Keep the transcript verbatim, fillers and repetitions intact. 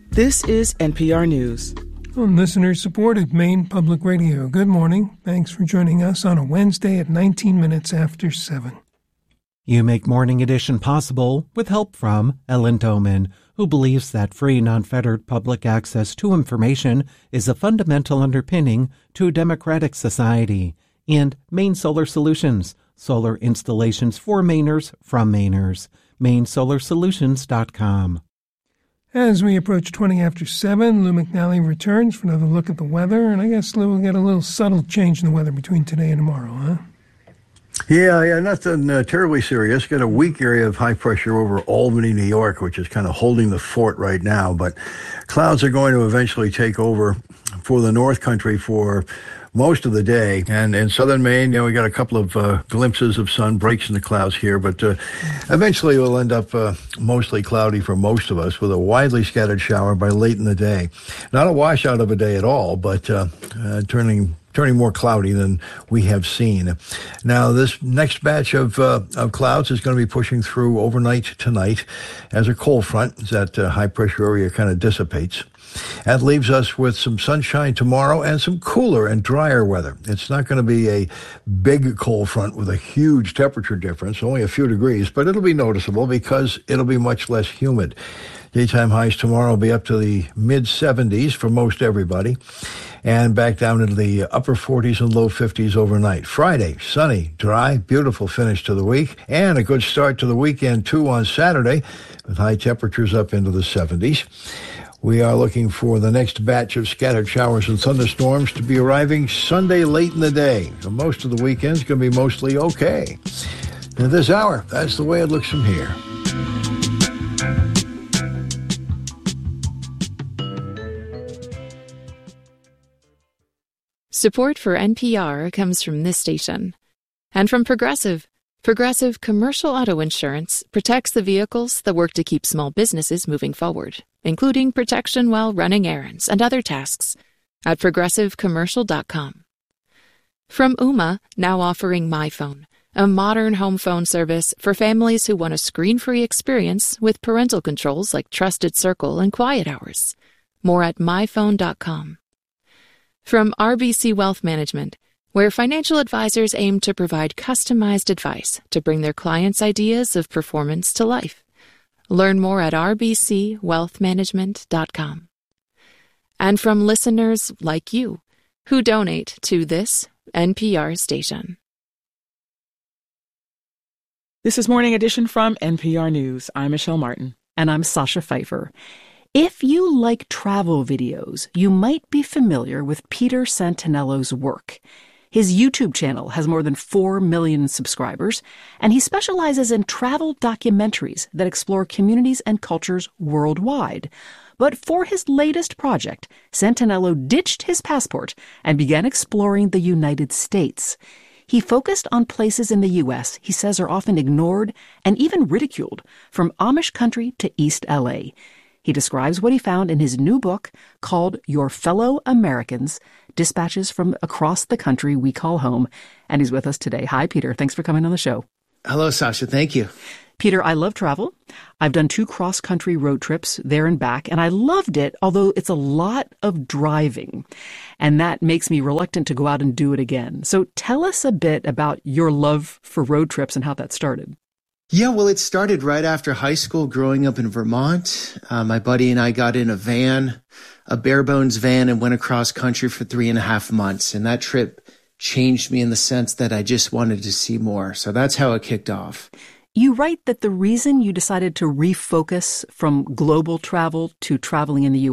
This is N P R News. On listener-supported Maine Public Radio. Good morning. Thanks for joining us on a Wednesday at nineteen minutes after seven. You make Morning Edition possible with help from Ellen Doman, who believes that free, non-fettered public access to information is a fundamental underpinning to a democratic society, and Maine Solar Solutions, solar installations for Mainers from Mainers, maine solar solutions dot com. As we approach twenty after seven, Lou McNally returns for another look at the weather, and I guess Lou will get a little subtle change in the weather between today and tomorrow, huh? Yeah, yeah, nothing uh, terribly serious. Got a weak area of high pressure over Albany, New York, which is kind of holding the fort right now. But clouds are going to eventually take over for the North Country for most of the day. And in southern Maine, you know, we got a couple of uh, glimpses of sun, breaks in the clouds here. But uh, eventually we'll end up uh, mostly cloudy for most of us with a widely scattered shower by late in the day. Not a washout of a day at all, but uh, uh, turning turning more cloudy than we have seen. Now, this next batch of uh, of clouds is going to be pushing through overnight tonight as a cold front, as that uh, high-pressure area kind of dissipates. That leaves us with some sunshine tomorrow and some cooler and drier weather. It's not going to be a big cold front with a huge temperature difference, only a few degrees, but it'll be noticeable because it'll be much less humid. Daytime highs tomorrow will be up to the mid seventies for most everybody, and back down into the upper forties and low fifties overnight. Friday, sunny, dry, beautiful finish to the week, and a good start to the weekend, too, on Saturday, with high temperatures up into the seventies. We are looking for the next batch of scattered showers and thunderstorms to be arriving Sunday late in the day. So most of the weekend's going to be mostly okay. And this hour, that's the way it looks from here. Support for N P R comes from this station. And from Progressive. Progressive Commercial Auto Insurance protects the vehicles that work to keep small businesses moving forward, including protection while running errands and other tasks, at progressive commercial dot com. From Ooma, now offering MyPhone, a modern home phone service for families who want a screen-free experience with parental controls like Trusted Circle and Quiet Hours. More at my phone dot com. From R B C Wealth Management, where financial advisors aim to provide customized advice to bring their clients' ideas of performance to life. Learn more at r b c wealth management dot com. And from listeners like you, who donate to this N P R station. This is Morning Edition from N P R News. I'm Michelle Martin. And I'm Sasha Pfeiffer. If you like travel videos, you might be familiar with Peter Santinello's work. His YouTube channel has more than four million subscribers, and he specializes in travel documentaries that explore communities and cultures worldwide. But for his latest project, Santinello ditched his passport and began exploring the United States. He focused on places in the U S he says are often ignored and even ridiculed, from Amish country to East L A. He describes what he found in his new book called Your Fellow Americans, Dispatches from Across the Country We Call Home. And he's with us today. Hi, Peter. Thanks for coming on the show. Hello, Sasha. Thank you. Peter, I love travel. I've done two cross-country road trips there and back, and I loved it, although it's a lot of driving. And that makes me reluctant to go out and do it again. So tell us a bit about your love for road trips and how that started. Yeah, well, it started right after high school, growing up in Vermont. Uh, my buddy and I got in a van, a bare bones van, and went across country for three and a half months. And that trip changed me in the sense that I just wanted to see more. So that's how it kicked off. You write that the reason you decided to refocus from global travel to traveling in the U